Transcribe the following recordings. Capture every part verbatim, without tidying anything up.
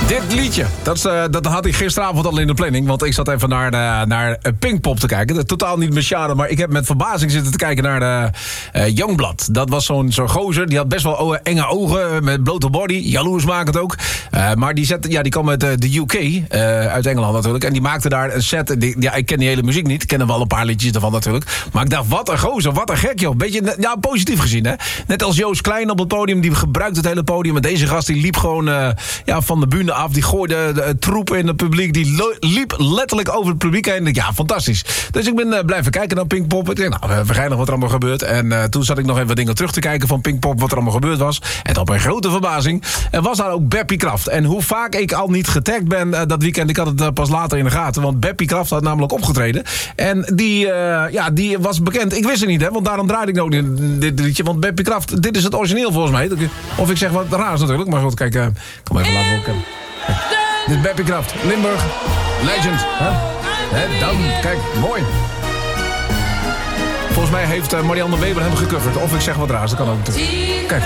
Dit liedje, dat, uh, dat had ik gisteravond al in de planning. Want ik zat even naar, de, naar Pinkpop te kijken. Dat is totaal niet mijn genre, maar ik heb met verbazing zitten te kijken naar de uh, Youngblood. Dat was zo'n zo'n gozer, die had best wel enge ogen met blote body. Jaloersmakend ook. Uh, maar die, zet, ja, die kwam uit uh, de U K, uh, uit Engeland natuurlijk. En die maakte daar een set. Die, ja, ik ken die hele muziek niet. Ik ken er wel een paar liedjes ervan natuurlijk. Maar ik dacht, wat een gozer, wat een gek joh. Beetje, ja, positief gezien hè. Net als Joost Klein op het podium, die gebruikt het hele podium. En deze gast die liep gewoon uh, ja, van de bühne af. Die gooide de, de troepen in het publiek. Die lo- liep letterlijk over het publiek heen. Ja, fantastisch. Dus ik ben uh, blijven kijken naar Pinkpop. Ik denk, nou, vergeinig wat er allemaal gebeurt. En uh, toen zat ik nog even dingen terug te kijken van Pinkpop, wat er allemaal gebeurd was. En op mijn grote verbazing uh, was daar ook Beppie Kraft. En hoe vaak ik al niet getagd ben uh, dat weekend, ik had het uh, pas later in de gaten. Want Beppie Kraft had namelijk opgetreden. En die, uh, ja, die was bekend. Ik wist het niet, hè, want daarom draaide ik ook dit, dit liedje. Want Beppie Kraft, dit is het origineel volgens mij. Of ik zeg wat raars natuurlijk. Maar goed, kijk, uh, kom even laten we ook kennen. Dit is Beppie Kraft, Limburg, legend. Hè? Hè, dan, kijk, mooi. Volgens mij heeft uh, Marianne Weber hem gecoverd. Of ik zeg wat raars, dat kan ook natuurlijk. Kijk.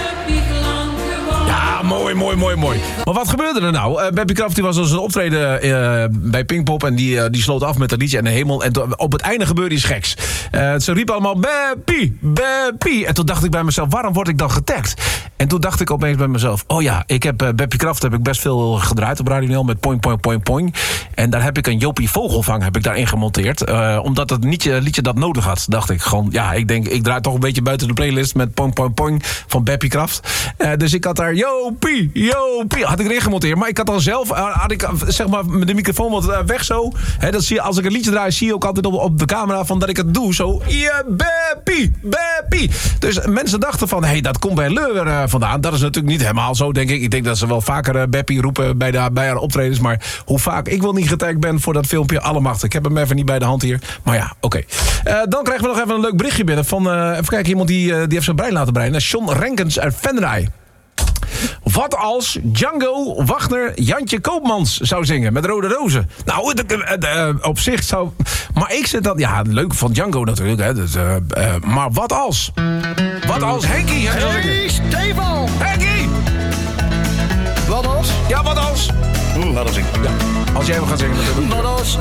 Ja, mooi, mooi, mooi, mooi. Maar wat gebeurde er nou? Uh, Beppie Kraft die was als een optreden uh, bij Pinkpop. En die, uh, die sloot af met dat liedje en de hemel. En to- op het einde gebeurde iets geks. Uh, ze riepen allemaal Beppie, Beppie. En toen dacht ik bij mezelf, waarom word ik dan getagd? En toen dacht ik opeens bij mezelf, oh ja, ik heb uh, Beppie Kraft heb ik best veel gedraaid op Radio Nederland met Poing, Poing, Poing, Poing. En daar heb ik een Jopie Vogelvang heb ik daarin gemonteerd. Uh, omdat het liedje, liedje dat nodig had, dacht ik gewoon, ja, ik denk, ik draai toch een beetje buiten de playlist met Poing, Poing, Poing van Beppie Kraft. Uh, dus ik had daar Jopie, Jopie, had ik erin gemonteerd. Maar ik had dan zelf, uh, had ik zeg maar de microfoon wat uh, weg zo. Hè, dat zie je, als ik een liedje draai, zie je ook altijd op, op de camera van dat ik het doe. Zo, ja, Beppie, Beppie. Dus mensen dachten van, hé, hey, dat komt bij Leur uh, vandaan. Dat is natuurlijk niet helemaal zo, denk ik. Ik denk dat ze wel vaker uh, Beppie roepen bij, de, bij haar optredens. Maar hoe vaak ik wel niet getagd ben voor dat filmpje, allemachtig. Ik heb hem even niet bij de hand hier. Maar ja, oké. Okay. Uh, dan krijgen we nog even een leuk berichtje binnen van, uh, even kijken, iemand die, uh, die heeft zijn brein laten breinen. John Renkens uit Venray. Wat als Django Wagner Jantje Koopmans zou zingen met Rode Rozen? Nou, de, de, de, op zich zou... Maar ik zit dan... Ja, leuk van Django natuurlijk, hè. Dus, uh, uh, maar wat als... Wat als Henkie... Hey, Stefan! Henkie! Wat als? Ja, wat als... Hm, wat als ik? Ja, als jij hem gaat zingen natuurlijk. Wat als